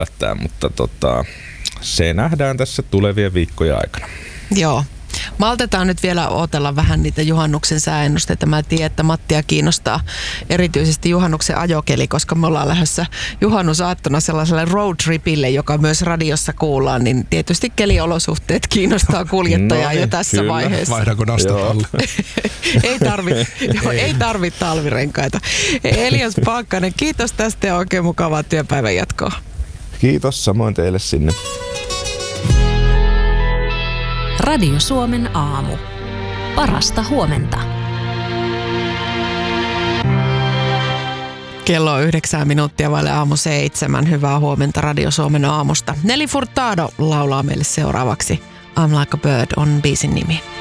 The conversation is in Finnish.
mutta se nähdään tässä tulevien viikkojen aikana. Joo. Maltetaan nyt vielä odotella vähän niitä juhannuksen sääennusteita. Mä tiedän, että Mattia kiinnostaa erityisesti juhannuksen ajokeli, koska me ollaan lähdössä juhannusaattona sellaiselle roadtripille, joka myös radiossa kuullaan, niin tietysti keliolosuhteet kiinnostaa kuljettajaa jo tässä vaiheessa. Vaihdanko nastat alle? ei tarvi talvirenkaita. Elias Paakkanen, kiitos tästä ja oikein mukavaa työpäivän jatkoa. Kiitos, samoin teille sinne. Radio Suomen aamu. Parasta huomenta. Kello on 9 minuuttia vaille aamu 7. Hyvää huomenta Radio Suomen aamusta. Nelly Furtado laulaa meille seuraavaksi I'm Like a Bird on biisin nimi.